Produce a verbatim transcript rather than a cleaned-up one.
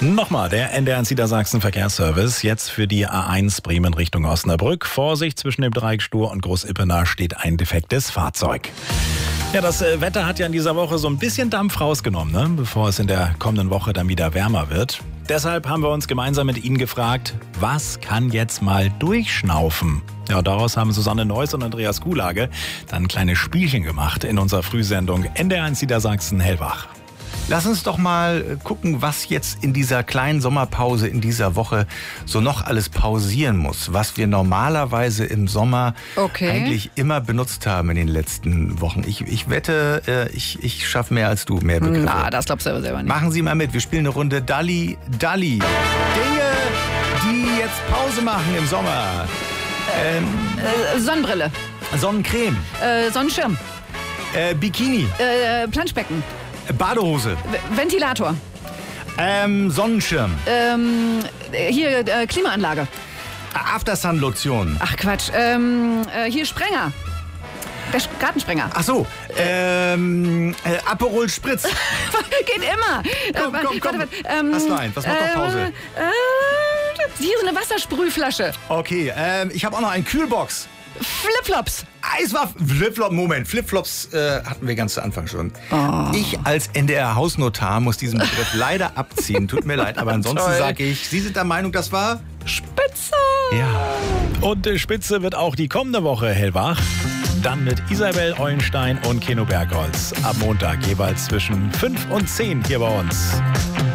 Nochmal, der N D R eins Niedersachsen Verkehrsservice. Jetzt für die A eins Bremen Richtung Osnabrück. Vorsicht, zwischen dem Dreieck Stur und Groß-Ippenach steht ein defektes Fahrzeug. Ja, das Wetter hat ja in dieser Woche so ein bisschen Dampf rausgenommen, ne? Bevor es in der kommenden Woche dann wieder wärmer wird. Deshalb haben wir uns gemeinsam mit Ihnen gefragt, was kann jetzt mal durchschnaufen? Ja, daraus haben Susanne Neuss und Andreas Kuhlage dann ein kleines Spielchen gemacht in unserer Frühsendung N D R eins Niedersachsen Hellwach. Lass uns doch mal gucken, was jetzt in dieser kleinen Sommerpause in dieser Woche so noch alles pausieren muss, was wir normalerweise im Sommer okay. eigentlich immer benutzt haben in den letzten Wochen. Ich, ich wette, ich, ich schaffe mehr als du, mehr Begriffe. Na, das glaubst du aber selber nicht. Machen Sie mal mit, wir spielen eine Runde Dalli Dalli. Dinge, die jetzt Pause machen im Sommer. Ähm, äh, Sonnenbrille. Sonnencreme. Äh, Sonnenschirm. Äh, Bikini. Äh, Planschbecken. Badehose. V- Ventilator. Ähm, Sonnenschirm. Ähm, hier, äh, Klimaanlage. Aftersun-Lotion. Ach Quatsch. Ähm, äh, hier Sprenger. Der Sch- Gartensprenger. Ach so, ähm, äh, Aperol Spritz. Geht immer. Komm, Äh, komm, komm. warte, warte, ähm, Hast du einen? Was macht noch Pause? Äh, äh, hier so eine Wassersprühflasche. Okay, ähm, ich habe auch noch einen Kühlbox. Flipflops. Eiswaffen. Flipflop, Moment. Flipflops äh, hatten wir ganz zu Anfang schon. Oh. Ich als N D R-Hausnotar muss diesen Begriff leider abziehen. Tut mir leid, aber ansonsten sage ich, Sie sind der Meinung, das war Spitze. Ja. Und äh, Spitze wird auch die kommende Woche hellwach. Dann mit Isabel Eulenstein und Keno Bergholz. Ab Montag jeweils zwischen fünf und zehn hier bei uns.